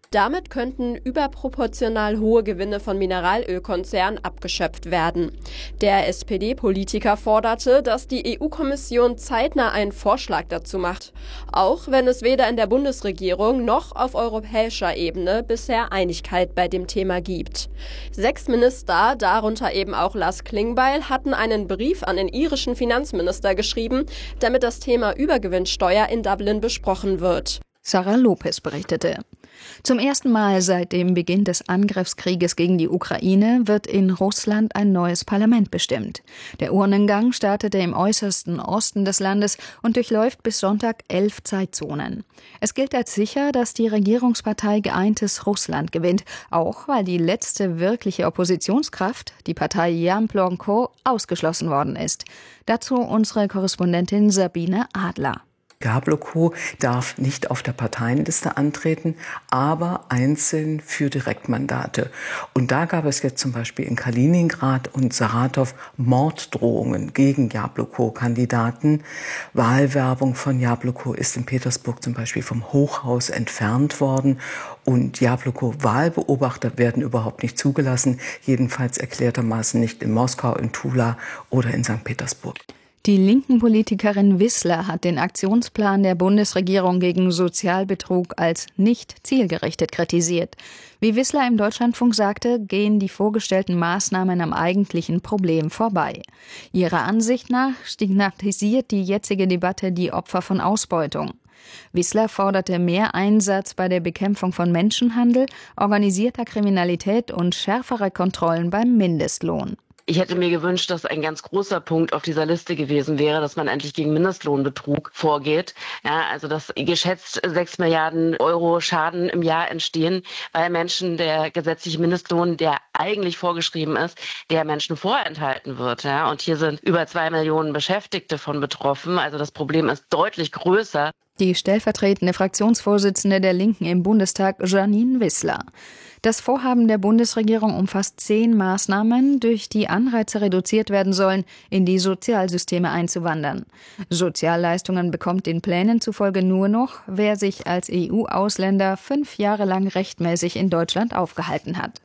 Damit könnten überproportional hohe Gewinne von Mineralölkonzernen abgeschöpft werden. Der SPD-Politiker forderte, dass die EU-Kommission zeitnah einen Vorschlag dazu macht, auch wenn es weder in der Bundesregierung noch auf europäischer Ebene bisher Einigkeit bei dem Thema gibt. 6 Minister, darunter eben auch Lars Klingbeil, hatten einen Brief an den irischen Finanzminister geschrieben, damit das Thema Übergewinnsteuer in Dublin besprochen wird. Sarah Lopez berichtete. Zum ersten Mal seit dem Beginn des Angriffskrieges gegen die Ukraine wird in Russland ein neues Parlament bestimmt. Der Urnengang startete im äußersten Osten des Landes und durchläuft bis Sonntag 11 Zeitzonen. Es gilt als sicher, dass die Regierungspartei Geeintes Russland gewinnt, auch weil die letzte wirkliche Oppositionskraft, die Partei Jabloko, ausgeschlossen worden ist. Dazu unsere Korrespondentin Sabine Adler. Jabloko darf nicht auf der Parteienliste antreten, aber einzeln für Direktmandate. Und da gab es jetzt zum Beispiel in Kaliningrad und Saratow Morddrohungen gegen Jabloko-Kandidaten. Wahlwerbung von Jabloko ist in Petersburg zum Beispiel vom Hochhaus entfernt worden. Und Jabloko-Wahlbeobachter werden überhaupt nicht zugelassen, jedenfalls erklärtermaßen nicht in Moskau, in Tula oder in St. Petersburg. Die linken Politikerin Wissler hat den Aktionsplan der Bundesregierung gegen Sozialbetrug als nicht zielgerichtet kritisiert. Wie Wissler im Deutschlandfunk sagte, gehen die vorgestellten Maßnahmen am eigentlichen Problem vorbei. Ihrer Ansicht nach stigmatisiert die jetzige Debatte die Opfer von Ausbeutung. Wissler forderte mehr Einsatz bei der Bekämpfung von Menschenhandel, organisierter Kriminalität und schärfere Kontrollen beim Mindestlohn. Ich hätte mir gewünscht, dass ein ganz großer Punkt auf dieser Liste gewesen wäre, dass man endlich gegen Mindestlohnbetrug vorgeht. Ja, also dass geschätzt 6 Milliarden Euro Schaden im Jahr entstehen, weil Menschen der gesetzliche Mindestlohn, der eigentlich vorgeschrieben ist, der Menschen vorenthalten wird. Ja, und hier sind über 2 Millionen Beschäftigte von betroffen. Also das Problem ist deutlich größer. Die stellvertretende Fraktionsvorsitzende der Linken im Bundestag, Janine Wissler. Das Vorhaben der Bundesregierung umfasst 10 Maßnahmen, durch die Anreize reduziert werden sollen, in die Sozialsysteme einzuwandern. Sozialleistungen bekommt den Plänen zufolge nur noch, wer sich als EU-Ausländer 5 Jahre lang rechtmäßig in Deutschland aufgehalten hat.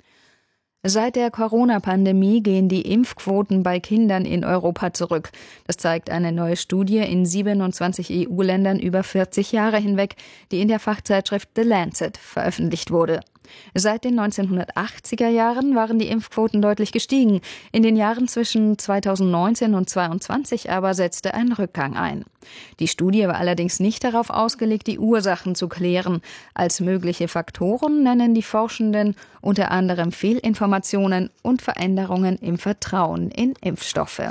Seit der Corona-Pandemie gehen die Impfquoten bei Kindern in Europa zurück. Das zeigt eine neue Studie in 27 EU-Ländern über 40 Jahre hinweg, die in der Fachzeitschrift The Lancet veröffentlicht wurde. Seit den 1980er Jahren waren die Impfquoten deutlich gestiegen. In den Jahren zwischen 2019 und 2022 aber setzte ein Rückgang ein. Die Studie war allerdings nicht darauf ausgelegt, die Ursachen zu klären. Als mögliche Faktoren nennen die Forschenden unter anderem Fehlinformationen und Veränderungen im Vertrauen in Impfstoffe.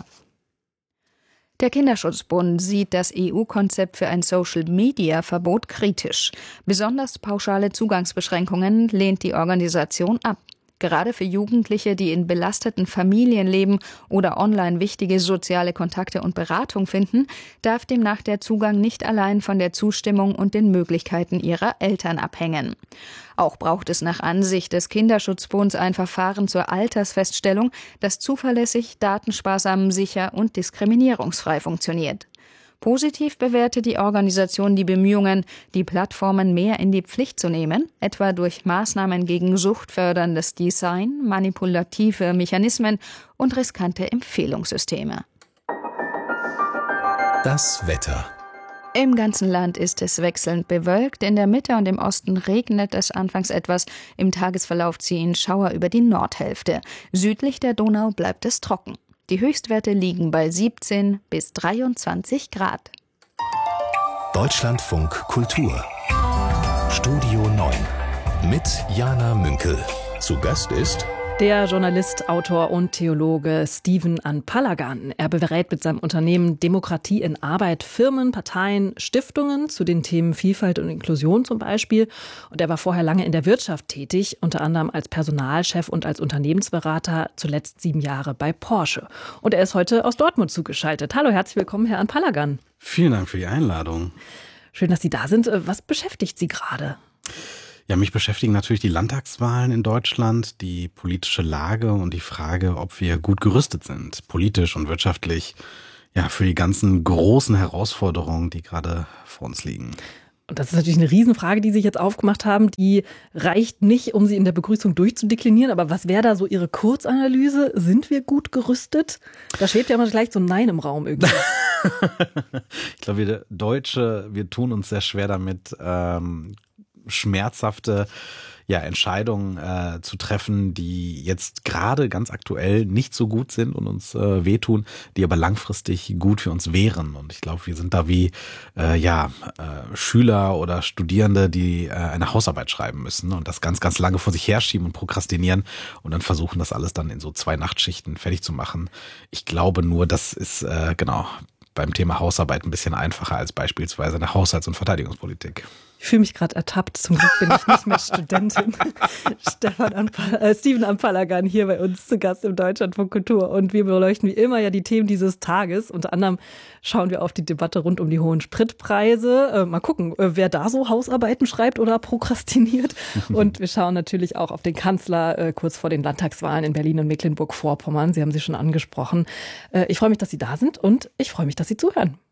Der Kinderschutzbund sieht das EU-Konzept für ein Social-Media-Verbot kritisch. Besonders pauschale Zugangsbeschränkungen lehnt die Organisation ab. Gerade für Jugendliche, die in belasteten Familien leben oder online wichtige soziale Kontakte und Beratung finden, darf demnach der Zugang nicht allein von der Zustimmung und den Möglichkeiten ihrer Eltern abhängen. Auch braucht es nach Ansicht des Kinderschutzbunds ein Verfahren zur Altersfeststellung, das zuverlässig, datensparsam, sicher und diskriminierungsfrei funktioniert. Positiv bewertet die Organisation die Bemühungen, die Plattformen mehr in die Pflicht zu nehmen, etwa durch Maßnahmen gegen suchtförderndes Design, manipulative Mechanismen und riskante Empfehlungssysteme. Das Wetter. Im ganzen Land ist es wechselnd bewölkt. In der Mitte und im Osten regnet es anfangs etwas. Im Tagesverlauf ziehen Schauer über die Nordhälfte. Südlich der Donau bleibt es trocken. Die Höchstwerte liegen bei 17 bis 23 Grad. Deutschlandfunk Kultur. Studio 9 mit Jana Münkel. Zu Gast ist der Journalist, Autor und Theologe Stephen Anpalagan. Er berät mit seinem Unternehmen Demokratie in Arbeit Firmen, Parteien, Stiftungen zu den Themen Vielfalt und Inklusion zum Beispiel. Und er war vorher lange in der Wirtschaft tätig, unter anderem als Personalchef und als Unternehmensberater, zuletzt 7 Jahre bei Porsche. Und er ist heute aus Dortmund zugeschaltet. Hallo, herzlich willkommen, Herr Anpalagan. Vielen Dank für die Einladung. Schön, dass Sie da sind. Was beschäftigt Sie gerade? Ja, mich beschäftigen natürlich die Landtagswahlen in Deutschland, die politische Lage und die Frage, ob wir gut gerüstet sind, politisch und wirtschaftlich, ja, für die ganzen großen Herausforderungen, die gerade vor uns liegen. Und das ist natürlich eine Riesenfrage, die Sie jetzt aufgemacht haben. Die reicht nicht, um sie in der Begrüßung durchzudeklinieren. Aber was wäre da so Ihre Kurzanalyse? Sind wir gut gerüstet? Da schwebt ja immer gleich so ein Nein im Raum irgendwie. Ich glaube, wir Deutsche, wir tun uns sehr schwer damit, schmerzhafte Entscheidungen zu treffen, die jetzt gerade ganz aktuell nicht so gut sind und uns wehtun, die aber langfristig gut für uns wären. Und ich glaube, wir sind da wie Schüler oder Studierende, die eine Hausarbeit schreiben müssen und das ganz, ganz lange vor sich herschieben und prokrastinieren und dann versuchen, das alles dann in so 2 Nachtschichten fertig zu machen. Ich glaube nur, das ist beim Thema Hausarbeit ein bisschen einfacher als beispielsweise eine Haushalts- und Verteidigungspolitik. Ich fühle mich gerade ertappt. Zum Glück bin ich nicht mehr Studentin. Steven Am-Palagan hier bei uns zu Gast im Deutschlandfunk Kultur. Und wir beleuchten wie immer ja die Themen dieses Tages. Unter anderem schauen wir auf die Debatte rund um die hohen Spritpreise. Mal gucken, wer da so Hausarbeiten schreibt oder prokrastiniert. Und wir schauen natürlich auch auf den Kanzler kurz vor den Landtagswahlen in Berlin und Mecklenburg-Vorpommern. Sie haben sie schon angesprochen. Ich freue mich, dass Sie da sind und ich freue mich, dass Sie zuhören.